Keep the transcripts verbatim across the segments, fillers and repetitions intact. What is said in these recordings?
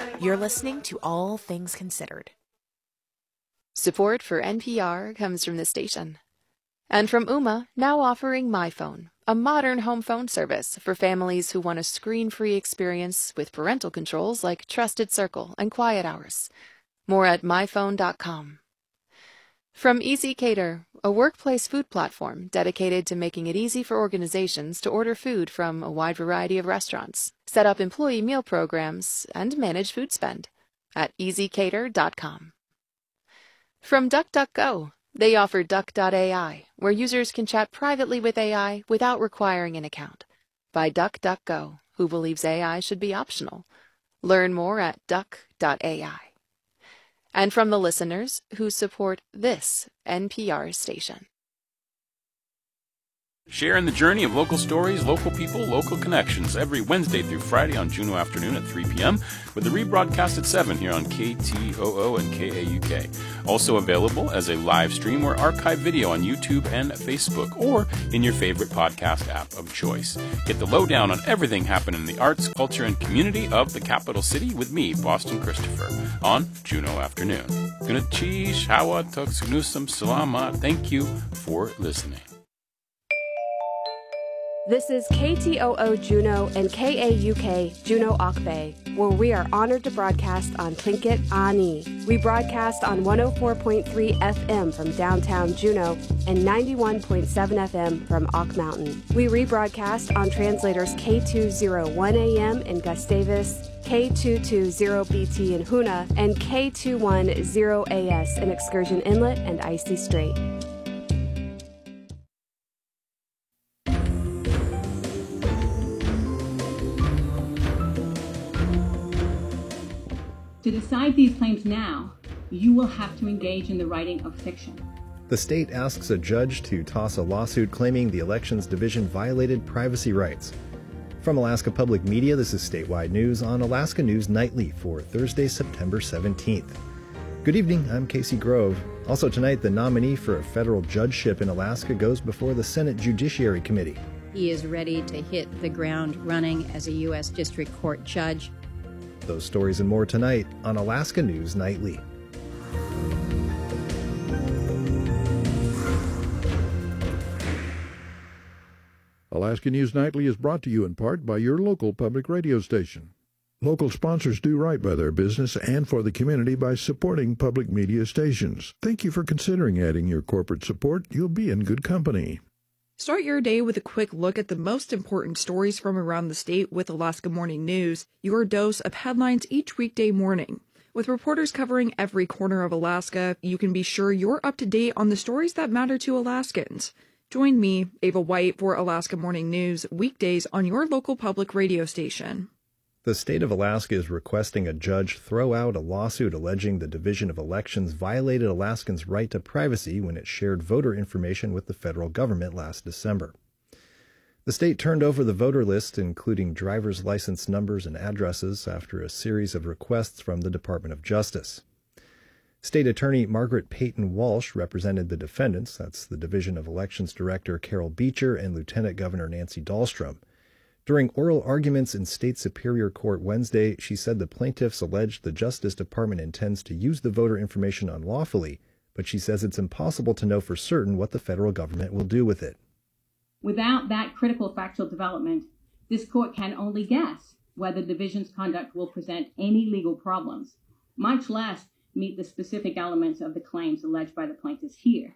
You're listening to All Things Considered. Support for N P R comes from the station. And from Ooma, now offering MyPhone, a modern home phone service for families who want a screen-free experience with parental controls like Trusted Circle and Quiet Hours. More at my phone dot com. From Easy Cater, a workplace food platform dedicated to making it easy for organizations to order food from a wide variety of restaurants, set up employee meal programs, and manage food spend at easy cater dot com. From DuckDuckGo, they offer duck dot A I, where users can chat privately with A I without requiring an account. By DuckDuckGo, who believes A I should be optional. Learn more at duck dot A I. And from the listeners who support this N P R station. Sharing the journey of local stories, local people, local connections every Wednesday through Friday on Juneau afternoon at three p.m. with the rebroadcast at seven here on K T O O and K A U K. Also available as a live stream or archive video on YouTube and Facebook or in your favorite podcast app of choice. Get the lowdown on everything happening in the arts, culture, and community of the capital city with me, Boston Christopher, on Juneau afternoon. Gunachish, Hawa, Tuksnusam, Salama. Thank you for listening. This is K T O O Juneau and K A U K Juneau Akbe, where we are honored to broadcast on Tlingit Ani. We broadcast on one oh four point three F M from downtown Juneau and ninety-one point seven F M from Auk Mountain. We rebroadcast on translators K two oh one A M in Gustavus, K two twenty B T in Hoonah, and K two ten A S in Excursion Inlet and Icy Strait. To decide these claims now, you will have to engage in the writing of fiction. The state asks a judge to toss a lawsuit claiming the Elections Division violated privacy rights. From Alaska Public Media, this is statewide news on Alaska News Nightly for Thursday, September seventeenth. Good evening, I'm Casey Grove. Also tonight, the nominee for a federal judgeship in Alaska goes before the Senate Judiciary Committee. He is ready to hit the ground running as a U S District Court judge. Those stories and more tonight on Alaska News Nightly. Alaska News Nightly is brought to you in part by your local public radio station. Local sponsors do right by their business and for the community by supporting public media stations. Thank you for considering adding your corporate support. You'll be in good company. Start your day with a quick look at the most important stories from around the state with Alaska Morning News, your dose of headlines each weekday morning. With reporters covering every corner of Alaska, you can be sure you're up to date on the stories that matter to Alaskans. Join me, Ava White, for Alaska Morning News, weekdays on your local public radio station. The state of Alaska is requesting a judge throw out a lawsuit alleging the Division of Elections violated Alaskans' right to privacy when it shared voter information with the federal government last December. The state turned over the voter list, including driver's license numbers and addresses, after a series of requests from the Department of Justice. State Attorney Margaret Peyton Walsh represented the defendants, that's the Division of Elections Director Carol Beecher and Lieutenant Governor Nancy Dahlstrom. During oral arguments in State Superior Court Wednesday, she said the plaintiffs alleged the Justice Department intends to use the voter information unlawfully, but she says it's impossible to know for certain what the federal government will do with it. Without that critical factual development, this court can only guess whether the division's conduct will present any legal problems, much less meet the specific elements of the claims alleged by the plaintiffs here.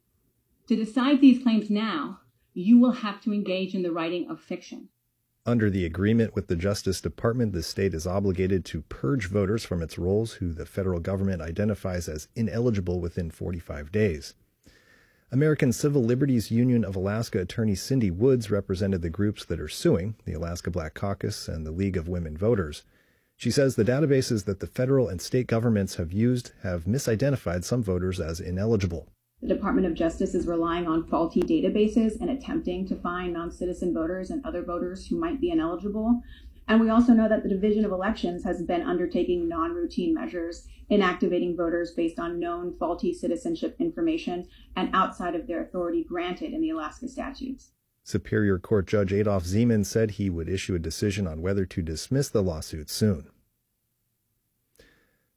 To decide these claims now, you will have to engage in the writing of fiction. Under the agreement with the Justice Department, the state is obligated to purge voters from its rolls who the federal government identifies as ineligible within forty-five days. American Civil Liberties Union of Alaska attorney Cindy Woods represented the groups that are suing, the Alaska Black Caucus and the League of Women Voters. She says the databases that the federal and state governments have used have misidentified some voters as ineligible. The Department of Justice is relying on faulty databases and attempting to find non-citizen voters and other voters who might be ineligible. And we also know that the Division of Elections has been undertaking non-routine measures in activating voters based on known faulty citizenship information and outside of their authority granted in the Alaska statutes. Superior Court Judge Adolph Zeman said he would issue a decision on whether to dismiss the lawsuit soon.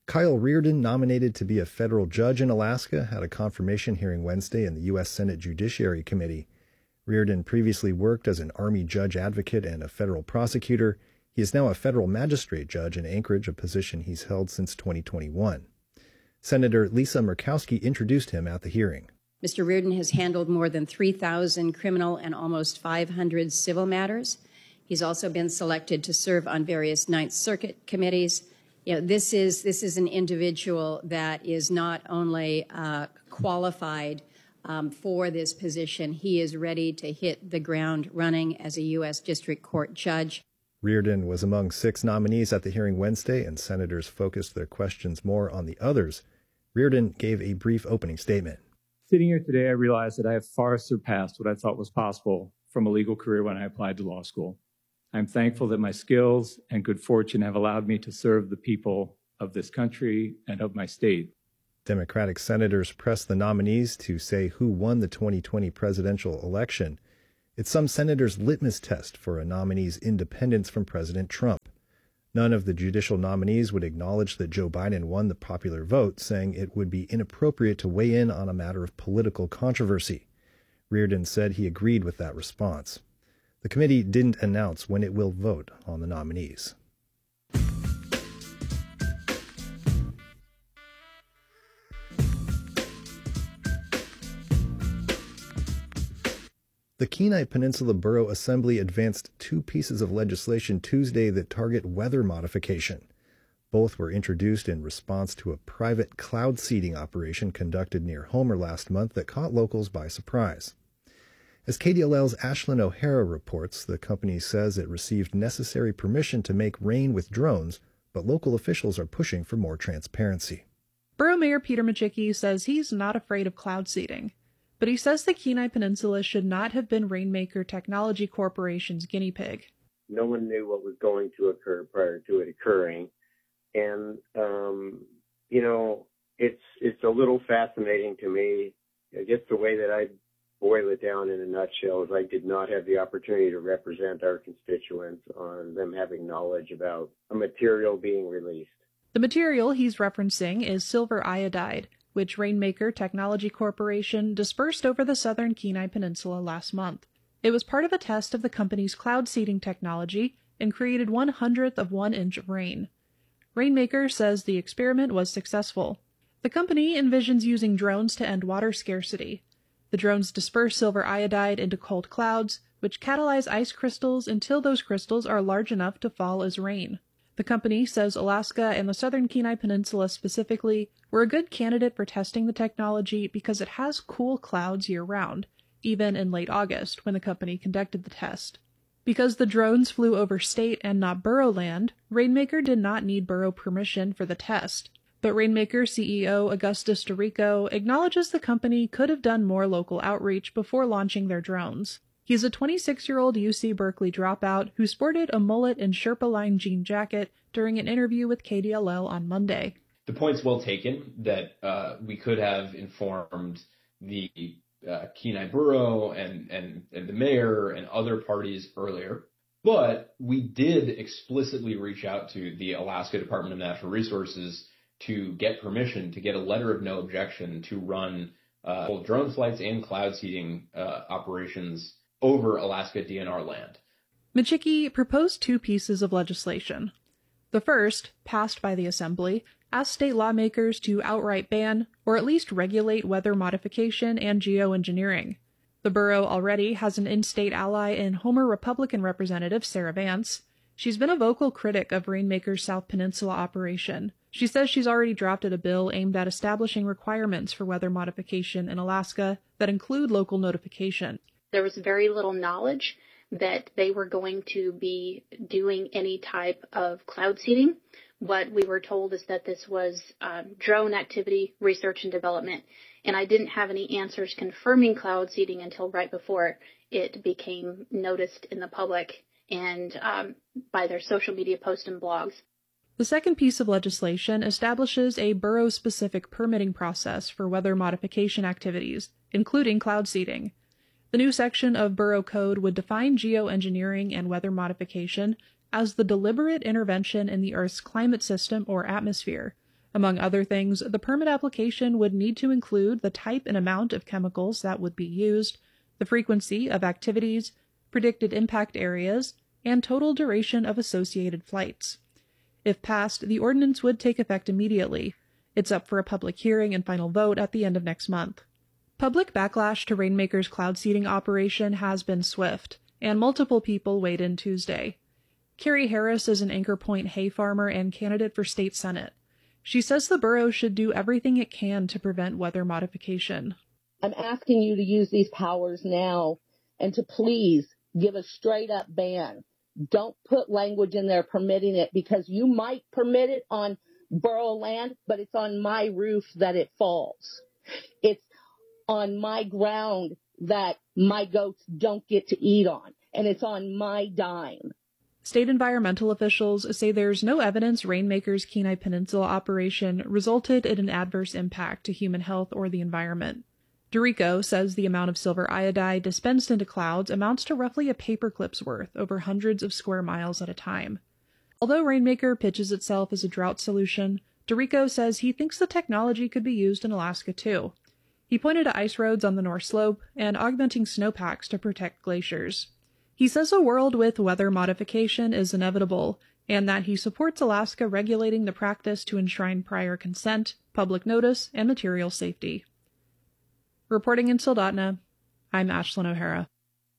Kyle Reardon, nominated to be a federal judge in Alaska, had a confirmation hearing Wednesday in the U S Senate Judiciary Committee. Reardon previously worked as an Army judge advocate and a federal prosecutor. He is now a federal magistrate judge in Anchorage, a position he's held since twenty twenty-one. Senator Lisa Murkowski introduced him at the hearing. Mister Reardon has handled more than three thousand criminal and almost five hundred civil matters. He's also been selected to serve on various Ninth Circuit committees. You know, this is this is an individual that is not only uh, qualified um, for this position, he is ready to hit the ground running as a U S District Court judge. Reardon was among six nominees at the hearing Wednesday, and senators focused their questions more on the others. Reardon gave a brief opening statement. Sitting here today, I realize that I have far surpassed what I thought was possible from a legal career when I applied to law school. I'm thankful that my skills and good fortune have allowed me to serve the people of this country and of my state. Democratic senators pressed the nominees to say who won the twenty twenty presidential election. It's some senators' litmus test for a nominee's independence from President Trump. None of the judicial nominees would acknowledge that Joe Biden won the popular vote, saying it would be inappropriate to weigh in on a matter of political controversy. Reardon said he agreed with that response. The committee didn't announce when it will vote on the nominees. The Kenai Peninsula Borough Assembly advanced two pieces of legislation Tuesday that target weather modification. Both were introduced in response to a private cloud seeding operation conducted near Homer last month that caught locals by surprise. As K D L L's Ashlyn O'Hara reports, the company says it received necessary permission to make rain with drones, but local officials are pushing for more transparency. Borough Mayor Peter Machicki says he's not afraid of cloud seeding, but he says the Kenai Peninsula should not have been Rainmaker Technology Corporation's guinea pig. No one knew what was going to occur prior to it occurring. And, um, you know, it's it's a little fascinating to me. I guess the way that I boil it down in a nutshell is I did not have the opportunity to represent our constituents on them having knowledge about a material being released. The material he's referencing is silver iodide, which Rainmaker Technology Corporation dispersed over the southern Kenai Peninsula last month. It was part of a test of the company's cloud seeding technology and created one hundredth of one inch of rain. Rainmaker says the experiment was successful. The company envisions using drones to end water scarcity. The drones disperse silver iodide into cold clouds, which catalyze ice crystals until those crystals are large enough to fall as rain. The company says Alaska and the southern Kenai Peninsula specifically were a good candidate for testing the technology because it has cool clouds year-round, even in late August when the company conducted the test. Because the drones flew over state and not borough land, Rainmaker did not need borough permission for the test. But Rainmaker C E O Augustus DeRico acknowledges the company could have done more local outreach before launching their drones. He's a twenty-six-year-old U C Berkeley dropout who sported a mullet and Sherpa-lined jean jacket during an interview with K D L L on Monday. The point's well taken that uh, we could have informed the uh, Kenai Borough and, and, and the mayor and other parties earlier, but we did explicitly reach out to the Alaska Department of Natural Resources to get permission, to get a letter of no objection to run uh, both drone flights and cloud seeding uh, operations over Alaska D N R land. Machicki proposed two pieces of legislation. The first, passed by the Assembly, asked state lawmakers to outright ban or at least regulate weather modification and geoengineering. The borough already has an in-state ally in Homer Republican Representative Sarah Vance. She's been a vocal critic of Rainmaker's South Peninsula operation. She says she's already drafted a bill aimed at establishing requirements for weather modification in Alaska that include local notification. There was very little knowledge that they were going to be doing any type of cloud seeding. What we were told is that this was um, drone activity, research and development, and I didn't have any answers confirming cloud seeding until right before it became noticed in the public and um, by their social media posts and blogs. The second piece of legislation establishes a borough-specific permitting process for weather modification activities, including cloud seeding. The new section of Borough Code would define geoengineering and weather modification as the deliberate intervention in the Earth's climate system or atmosphere, Among other things, the permit application would need to include the type and amount of chemicals that would be used, the frequency of activities, predicted impact areas, and total duration of associated flights. If passed, the ordinance would take effect immediately. It's up for a public hearing and final vote at the end of next month. Public backlash to Rainmaker's cloud seeding operation has been swift, and multiple people weighed in Tuesday. Carrie Harris is an Anchor Point hay farmer and candidate for state senate. She says the borough should do everything it can to prevent weather modification. I'm asking you to use these powers now and to please give a straight up ban. Don't put language in there permitting it, because you might permit it on borough land, but it's on my roof that it falls. It's on my ground that my goats don't get to eat on, and it's on my dime. State environmental officials say there's no evidence Rainmaker's Kenai Peninsula operation resulted in an adverse impact to human health or the environment. Dorico says the amount of silver iodide dispensed into clouds amounts to roughly a paperclip's worth over hundreds of square miles at a time. Although Rainmaker pitches itself as a drought solution, Dorico says he thinks the technology could be used in Alaska too. He pointed to ice roads on the North Slope and augmenting snowpacks to protect glaciers. He says a world with weather modification is inevitable, and that he supports Alaska regulating the practice to enshrine prior consent, public notice, and material safety. Reporting in Soldotna, I'm Ashlyn O'Hara.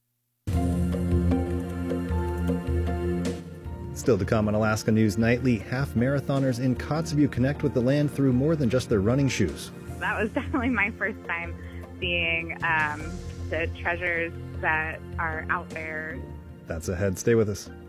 Still to come on Alaska News Nightly, half marathoners in Kotzebue connect with the land through more than just their running shoes. That was definitely my first time seeing um, the treasures that are out there. That's ahead. Stay with us.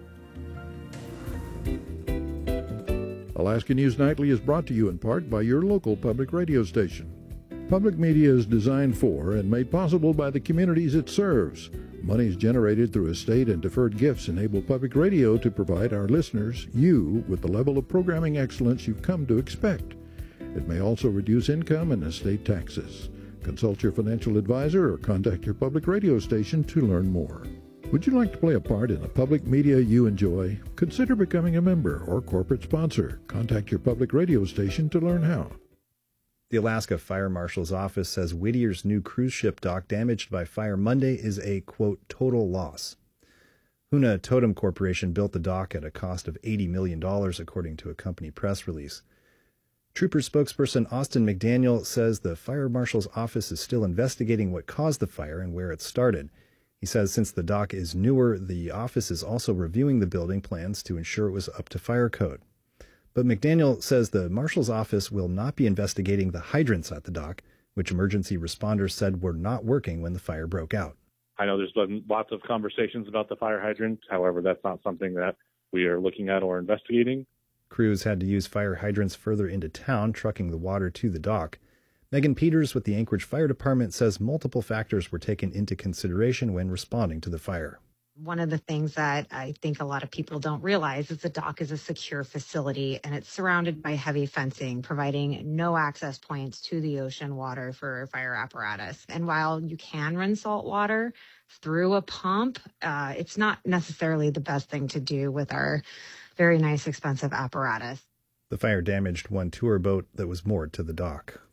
Alaska News Nightly is brought to you in part by your local public radio station. Public media is designed for and made possible by the communities it serves. Monies generated through estate and deferred gifts enable public radio to provide our listeners, you, with the level of programming excellence you've come to expect. It may also reduce income and estate taxes. Consult your financial advisor or contact your public radio station to learn more. Would you like to play a part in the public media you enjoy? Consider becoming a member or corporate sponsor. Contact your public radio station to learn how. The Alaska Fire Marshal's office says Whittier's new cruise ship dock damaged by fire Monday is a, quote, total loss. Huna Totem Corporation built the dock at a cost of eighty million dollars, according to a company press release. Trooper spokesperson Austin McDaniel says the Fire Marshal's office is still investigating what caused the fire and where it started. He says since the dock is newer, the office is also reviewing the building plans to ensure it was up to fire code. But McDaniel says the Marshal's office will not be investigating the hydrants at the dock, which emergency responders said were not working when the fire broke out. I know there's been lots of conversations about the fire hydrants. However, that's not something that we are looking at or investigating. Crews had to use fire hydrants further into town, trucking the water to the dock. Megan Peters with the Anchorage Fire Department says multiple factors were taken into consideration when responding to the fire. One of the things that I think a lot of people don't realize is the dock is a secure facility and it's surrounded by heavy fencing, providing no access points to the ocean water for fire apparatus. And while you can run salt water through a pump, uh, it's not necessarily the best thing to do with our very nice, expensive apparatus. The fire damaged one tour boat that was moored to the dock.